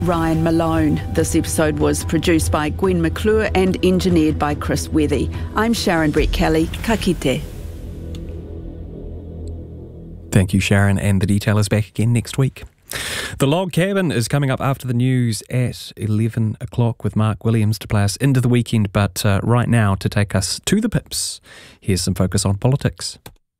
Ryan Malone. This episode was produced by Gwen McClure and engineered by Chris Wethy. I'm Sharon Brett Kelly. Ka kite. Thank you, Sharon, and The Detail is back again next week. The Log Cabin is coming up after the news at 11 o'clock with Mark Williams to play us into the weekend, but right now, to take us to the pips, here's some focus on politics.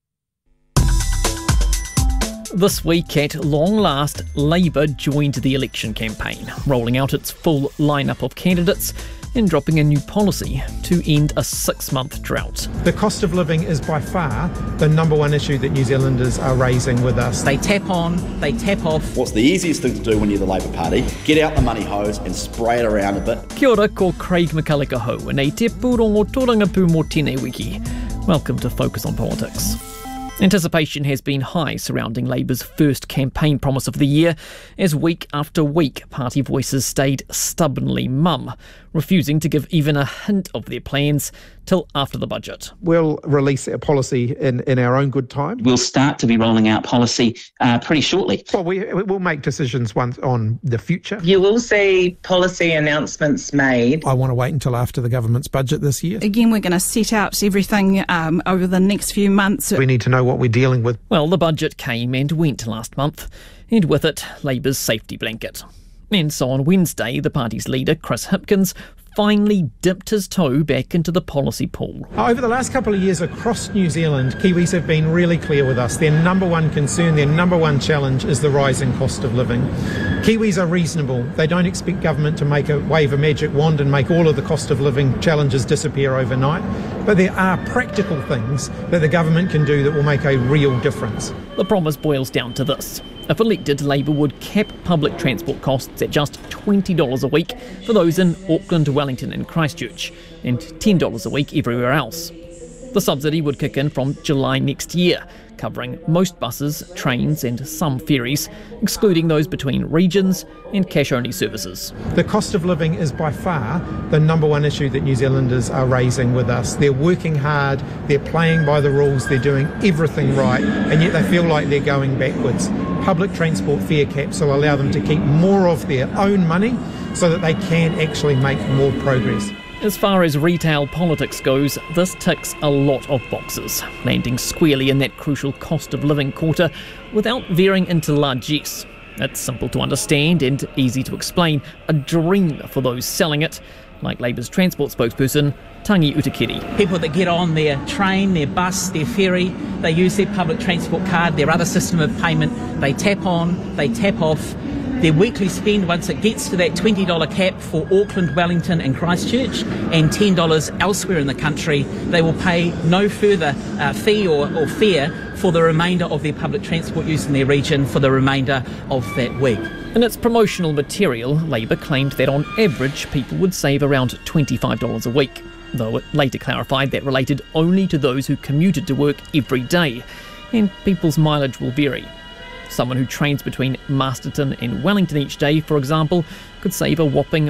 This week, at long last, Labour joined the election campaign, rolling out its full lineup of candidates and dropping a new policy to end a 6-month drought. The cost of living is by far the number one issue that New Zealanders are raising with us. They tap on, they tap off. What's the easiest thing to do when you're the Labour Party? Get out the money hose and spray it around a bit. Kia ora, ko Craig McCulloch ho, and te pūrongo tōrangapū mō tēnei wiki. Welcome to Focus on Politics. Anticipation has been high surrounding Labour's first campaign promise of the year, as week after week party voices stayed stubbornly mum, refusing to give even a hint of their plans till after the budget. We'll release our policy in our own good time. We'll start to be rolling out policy pretty shortly. Well, we'll make decisions once on the future. You will see policy announcements made. I want to wait until after the government's budget this year. Again, we're going to set out everything over the next few months. We need to know what we're dealing with. Well, the budget came and went last month, and with it, Labour's safety blanket. And so on Wednesday, the party's leader, Chris Hipkins, finally dipped his toe back into the policy pool. Over the last couple of years across New Zealand, Kiwis have been really clear with us. Their number one concern, their number one challenge is the rising cost of living. Kiwis are reasonable. They don't expect government to wave a magic wand and make all of the cost of living challenges disappear overnight. But there are practical things that the government can do that will make a real difference. The promise boils down to this. If elected, Labour would cap public transport costs at just $20 a week for those in Auckland, Wellington and Christchurch, and $10 a week everywhere else. The subsidy would kick in from July next year, covering most buses, trains and some ferries, excluding those between regions and cash-only services. The cost of living is by far the number one issue that New Zealanders are raising with us. They're working hard, they're playing by the rules, they're doing everything right, and yet they feel like they're going backwards. Public transport fare caps will allow them to keep more of their own money so that they can actually make more progress. As far as retail politics goes, this ticks a lot of boxes, landing squarely in that crucial cost of living quarter without veering into largesse. It's simple to understand and easy to explain, a dream for those selling it, like Labour's transport spokesperson, Tangi Utakiri. People that get on their train, their bus, their ferry, they use their public transport card, their other system of payment, they tap on, they tap off. Their weekly spend, once it gets to that $20 cap for Auckland, Wellington and Christchurch and $10 elsewhere in the country, they will pay no further fee or fare for the remainder of their public transport use in their region for the remainder of that week. In its promotional material, Labour claimed that on average people would save around $25 a week, though it later clarified that related only to those who commuted to work every day, and people's mileage will vary. Someone who trains between Masterton and Wellington each day, for example, could save a whopping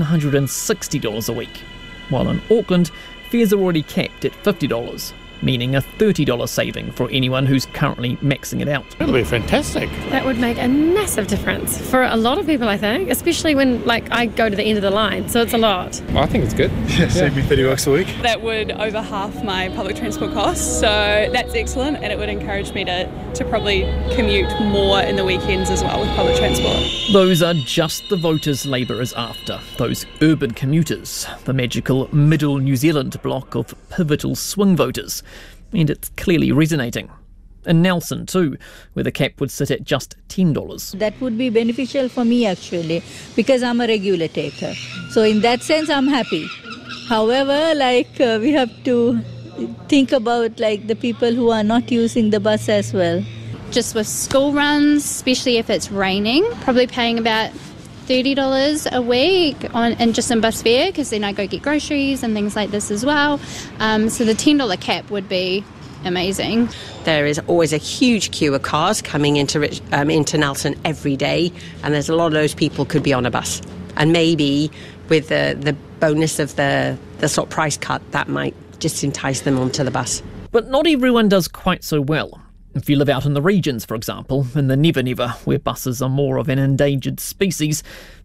$160 a week, while in Auckland, fares are already capped at $50, meaning a $30 saving for anyone who's currently maxing it out. It'll be fantastic. That would make a massive difference for a lot of people, I think, especially when I go to the end of the line, so it's a lot. I think it's good. Save me $30 a week. That would over half my public transport costs, so that's excellent, and it would encourage me to probably commute more in the weekends as well with public transport. Those are just the voters Labour is after, those urban commuters, the magical middle New Zealand block of pivotal swing voters. And it's clearly resonating. In Nelson too, where the cap would sit at just $10. That would be beneficial for me actually, because I'm a regular taker. So in that sense, I'm happy. However, we have to think about the people who are not using the bus as well. Just with school runs, especially if it's raining, probably paying about $30 a week in bus fare, because then I go get groceries and things like this as well. So the $10 cap would be amazing. There is always a huge queue of cars coming into Nelson every day, and there's a lot of those people could be on a bus. And maybe with the bonus of the sort of price cut, that might just entice them onto the bus. But not everyone does quite so well. If you live out in the regions, for example, in the Never Never, where buses are more of an endangered species,